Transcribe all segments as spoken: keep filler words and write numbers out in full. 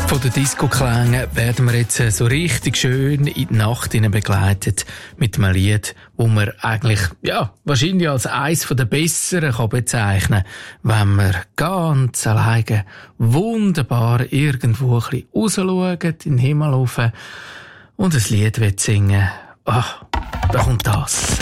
Von den Disco-Klängen werden wir jetzt so richtig schön in die Nacht hinein begleitet mit einem Lied, wo man eigentlich, ja, wahrscheinlich als eines der besseren kann bezeichnen kann, wenn man ganz alleine wunderbar irgendwo ein bisschen rausschaut, in den Himmel rauf und ein Lied will singen. Ach, da kommt das.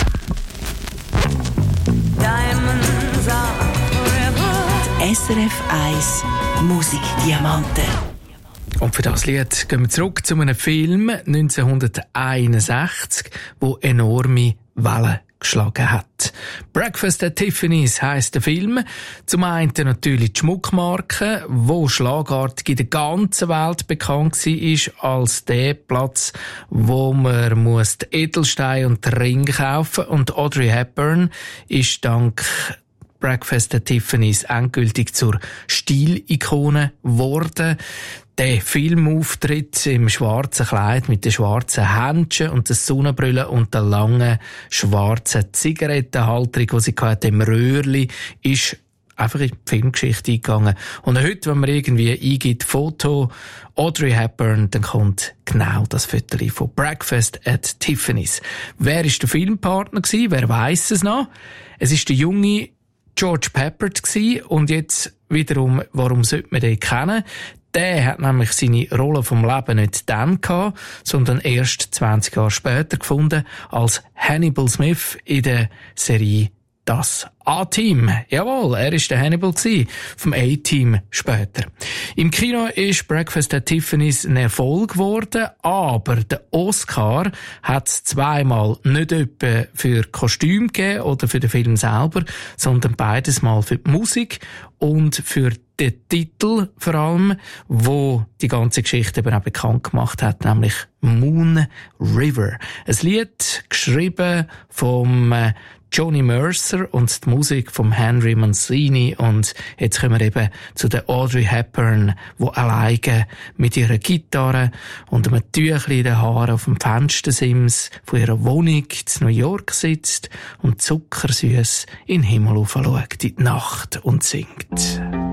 Diamonds are forever. S R F eins Musikdiamanten. Und für das Lied gehen wir zurück zu einem Film neunzehnhunderteinundsechzig, wo enorme Wellen geschlagen hat. Breakfast at Tiffany's heisst der Film. Zum einen natürlich die Schmuckmarke, wo schlagartig in der ganzen Welt bekannt war als der Platz, wo man muss die Edelsteine und den Ring kaufen. Und Audrey Hepburn ist dank Breakfast at Tiffany's endgültig zur Stilikone geworden. Der Filmauftritt im schwarzen Kleid mit den schwarzen Händchen und der Sonnenbrille und der langen schwarzen Zigarettenhalterung, die sie hatte, im Röhrli, ist einfach in die Filmgeschichte eingegangen. Und heute, wenn man irgendwie eingibt, Foto Audrey Hepburn, dann kommt genau das Foto von Breakfast at Tiffany's. Wer ist der Filmpartner gewesen? Wer weiss es noch? Es ist der junge George Peppard gewesen. Und jetzt wiederum, warum sollte man den kennen? Der hat nämlich seine Rolle vom Leben nicht dann gehabt, sondern erst zwanzig Jahre später gefunden, als Hannibal Smith in der Serie Das A-Team. Jawohl, er ist der Hannibal gewesen, vom A-Team später. Im Kino ist Breakfast at Tiffany's ein Erfolg geworden, aber der Oscar hat es zweimal nicht etwa für Kostüm gegeben oder für den Film selber, sondern beides mal für die Musik und für den Titel vor allem, wo die ganze Geschichte eben auch bekannt gemacht hat, nämlich Moon River. Ein Lied geschrieben vom äh, Johnny Mercer und die Musik vom Henry Mancini. Und jetzt kommen wir eben zu der Audrey Hepburn, die alleine mit ihrer Gitarre und einem Tüchlein in den Haaren auf dem Fenstersims von ihrer Wohnung in New York sitzt und zuckersüß in den Himmel schaut, in die Nacht und singt.